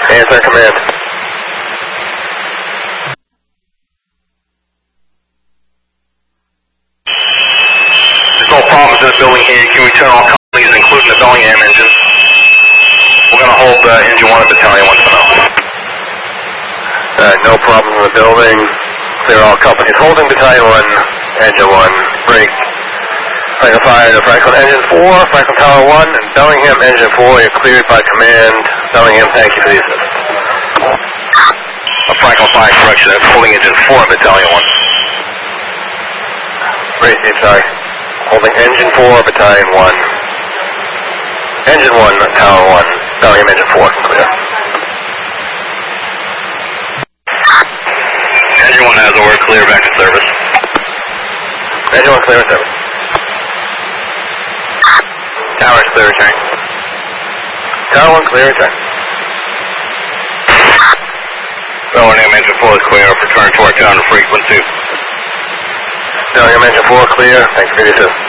Answer command. There's no problems in the building here. Can we turn all companies, including the Bellingham engine? We're going to hold engine 1 at battalion 1 for now. No problems in the building. Clear all companies holding battalion 1, engine 1, break. Franklin Fire to Franklin engine 4, Franklin Tower 1, and Bellingham engine 4. You're cleared by command. Bellingham, thank you for the assist. Franklin Fire correction, it's holding engine 4 at battalion 1. Great, sorry. Holding engine 4, battalion 1. Engine 1, tower 1. Bellingham engine 4, clear. Engine 1 has the word clear, back to service. Engine 1 clear, service. Tower is clear, return. Tower 1 clear, return. Bellingham engine 4 is clear, return to our town frequency. Bellingham engine 4 clear, thanks for your assist.